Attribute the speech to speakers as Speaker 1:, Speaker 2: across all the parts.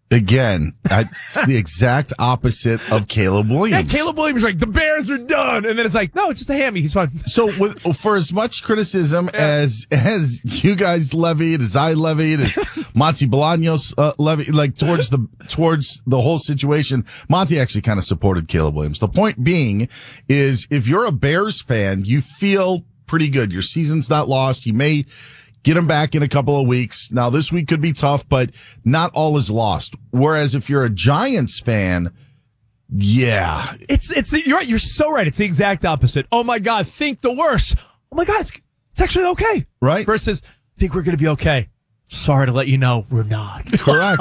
Speaker 1: Again, it's the exact opposite of Caleb Williams.
Speaker 2: Yeah, Caleb Williams like, the Bears are done. And then it's like, no, it's just a hammy. He's fine.
Speaker 1: So for as much criticism as you guys levied, as I levied, as Monty Bolaños levied, like towards the whole situation, Monty actually kind of supported Caleb Williams. The point being is if you're a Bears fan, you feel pretty good. Your season's not lost. You may get him back in a couple of weeks. Now, this week could be tough, but not all is lost. Whereas if you're a Giants fan, yeah.
Speaker 2: You're right. You're so right. It's the exact opposite. Oh, my God. Think the worst. Oh, my God. It's actually okay.
Speaker 1: Right.
Speaker 2: Versus, think we're going to be okay. Sorry to let you know, we're not.
Speaker 1: Correct.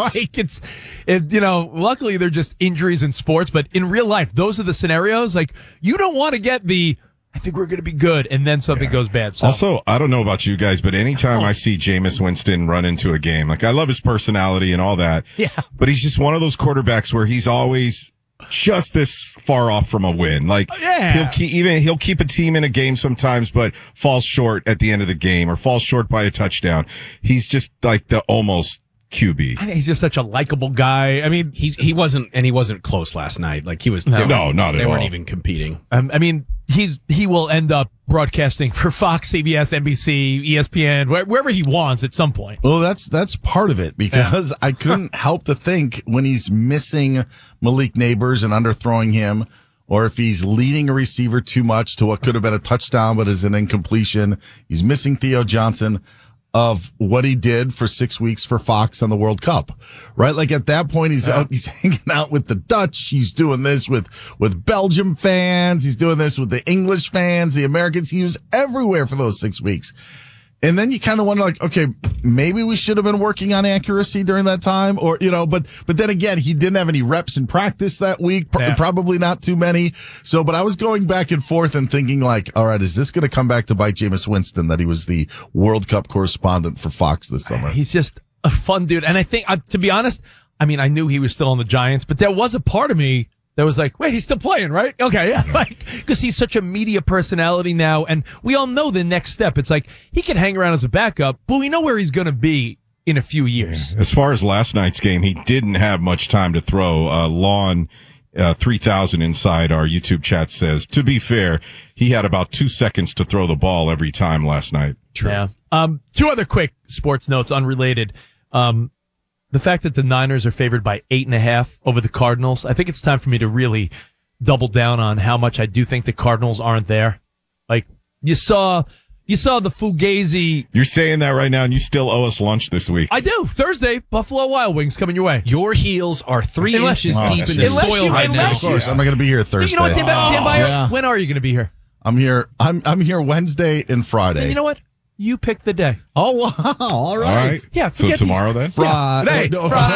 Speaker 2: Like luckily they're just injuries in sports, but in real life, those are the scenarios. Like, you don't want to get I think we're going to be good, and then something goes bad. So.
Speaker 3: Also, I don't know about you guys, but anytime I see Jameis Winston run into a game, like I love his personality and all that.
Speaker 2: Yeah.
Speaker 3: But he's just one of those quarterbacks where he's always just this far off from a win. Like he'll keep a team in a game sometimes, but falls short at the end of the game or falls short by a touchdown. He's just like the almost QB.
Speaker 2: I mean, he's just such a likable guy. I mean,
Speaker 4: he wasn't close last night. Like he was.
Speaker 3: No, not at all.
Speaker 4: They weren't even competing.
Speaker 2: I mean, he will end up broadcasting for Fox, CBS, NBC, ESPN, wherever he wants at some point.
Speaker 1: Well, that's part of it because I couldn't help to think when he's missing Malik Neighbors and underthrowing him, or if he's leading a receiver too much to what could have been a touchdown but is an incompletion. He's missing Theo Johnson. Of what he did for 6 weeks for Fox on the World Cup, right? Like at that point, he's hanging out with the Dutch. He's doing this with Belgium fans. He's doing this with the English fans, the Americans. He was everywhere for those 6 weeks. And then you kind of wonder, like, okay, maybe we should have been working on accuracy during that time, or, but then again, he didn't have any reps in practice that week, probably not too many. So, but I was going back and forth and thinking like, all right, is this going to come back to bite Jameis Winston that he was the World Cup correspondent for Fox this summer?
Speaker 2: He's just a fun dude. And I think, to be honest, I mean, I knew he was still on the Giants, but there was a part of me that was like, wait, he's still playing, right? Okay, yeah. Like, because he's such a media personality now, and we all know the next step. It's like, he can hang around as a backup, but we know where he's going to be in a few years.
Speaker 3: As far as last night's game, he didn't have much time to throw. Lawn 3000 inside our YouTube chat says, to be fair, he had about 2 seconds to throw the ball every time last night.
Speaker 2: True. Yeah. Two other quick sports notes, unrelated. The fact that the Niners are favored by 8.5 over the Cardinals, I think it's time for me to really double down on how much I do think the Cardinals aren't there. Like, you saw the Fugazi.
Speaker 3: You're saying that right now, and you still owe us lunch this week.
Speaker 2: I do. Thursday, Buffalo Wild Wings coming your way.
Speaker 4: Your heels are 3 inches deep in the soil right now.
Speaker 1: Of course, I'm not going to be here Thursday.
Speaker 2: You know what, Dan Byer? When are you going to be here?
Speaker 1: I'm here. I'm here Wednesday and Friday.
Speaker 2: And you know what? You pick the day.
Speaker 1: Oh, wow. All right.
Speaker 2: Yeah.
Speaker 3: So tomorrow then?
Speaker 2: Friday.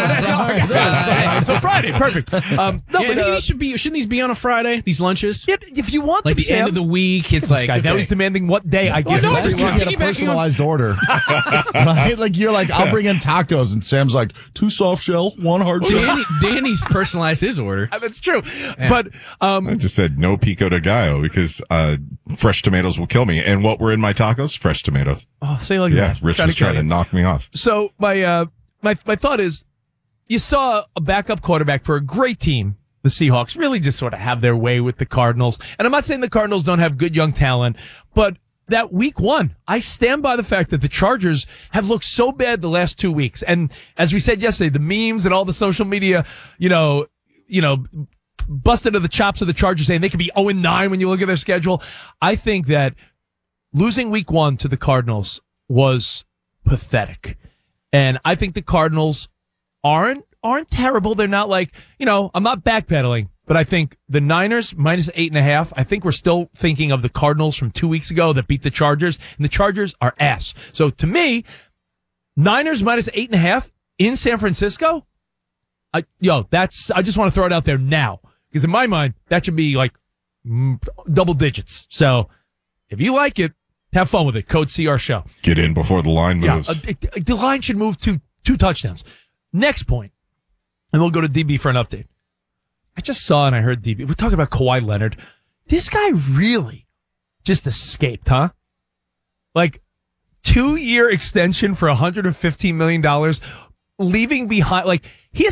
Speaker 2: Friday. So Friday. Perfect.
Speaker 4: Shouldn't these be on a Friday? These lunches?
Speaker 2: Yeah, if you want
Speaker 4: like
Speaker 2: them,
Speaker 4: the end of the week, it's like,
Speaker 2: okay. Now he's demanding what day I give him.
Speaker 1: You get a personalized order. Right? Like, you're like, I'll bring in tacos, and Sam's like, 2 soft shell, 1 hard shell.
Speaker 4: Danny's personalized his order.
Speaker 2: That's true. Yeah. But
Speaker 3: I just said no pico de gallo because fresh tomatoes will kill me. And what were in my tacos? Fresh tomatoes.
Speaker 2: Oh, say like that.
Speaker 3: Yeah, Rich was trying to knock me off.
Speaker 2: So my thought is, you saw a backup quarterback for a great team, the Seahawks, really just sort of have their way with the Cardinals. And I'm not saying the Cardinals don't have good young talent, but that week 1, I stand by the fact that the Chargers have looked so bad the last 2 weeks. And as we said yesterday, the memes and all the social media, busted to the chops of the Chargers saying they could be 0-9 when you look at their schedule. I think that losing week 1 to the Cardinals was pathetic. And I think the Cardinals aren't terrible. They're not like, I'm not backpedaling, but I think the Niners minus 8.5, I think we're still thinking of the Cardinals from 2 weeks ago that beat the Chargers, and the Chargers are ass. So to me, Niners minus 8.5 in San Francisco, I just want to throw it out there now. Because in my mind, that should be like double digits. So if you like it, have fun with it. Code CR Show.
Speaker 3: Get in before the line moves.
Speaker 2: The line should move to 2 touchdowns. Next point, and we'll go to DB for an update. I just saw and I heard DB. We're talking about Kawhi Leonard. This guy really just escaped, huh? Like, 2-year extension for $115 million, leaving behind, like,